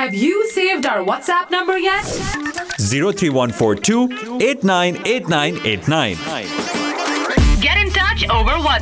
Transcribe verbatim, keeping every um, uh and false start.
Have you saved our WhatsApp number yet? zero three one four two eight nine eight nine eight nine. Get in touch over WhatsApp.